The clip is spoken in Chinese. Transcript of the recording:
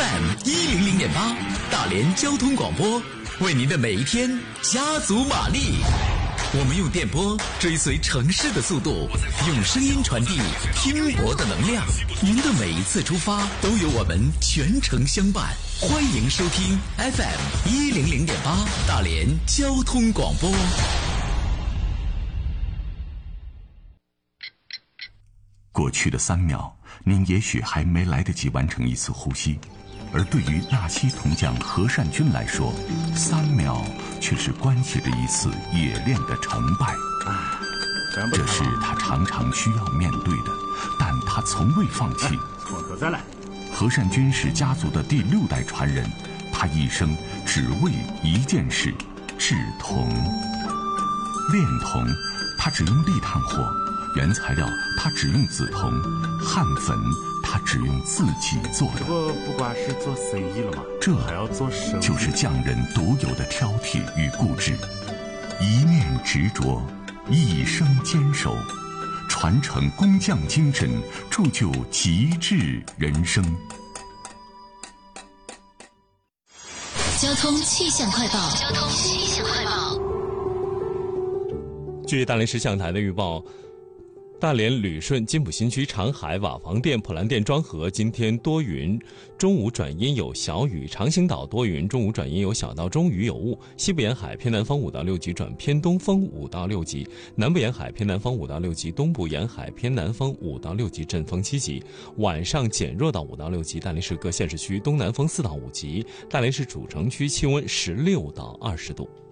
FM100.8，大连交通广播，为您的每一天加足马力。我们用电波追随城市的速度，用声音传递拼搏的能量。您的每一次出发都有我们全程相伴。欢迎收听 FM100.8 大连交通广播。 过去的3秒，您也许还没来得及完成一次呼吸，而对于纳西铜匠何善军来说，3秒却是关系着一次冶炼的成败。这是他常常需要面对的，但他从未放弃。 再来。 何善军是家族的第6代传人，他一生只为一件事：制铜。炼铜，他只用砾炭火；原材料，他只用紫铜；焊粉，他只用自己做的。 不光是做生意了吗？ 这还要做生意， 就是匠人独有的挑剔与固执，一念执着，一生坚守，传承工匠精神，铸就极致人生。 交通气象快报。 据大连市气象台的预报，大连旅顺金浦新区长海瓦房店普兰店庄河今天多云，中午转阴有小雨；长兴岛多云，中午转阴有小到中雨有雾；西部沿海偏南风5到6级转偏东风5到6级，南部沿海偏南风5到6级，东部沿海偏南风5到6级，阵风7级。晚上减弱到5到6级。大连市各县市区东南风4到5级。大连市主城区气温16到20度。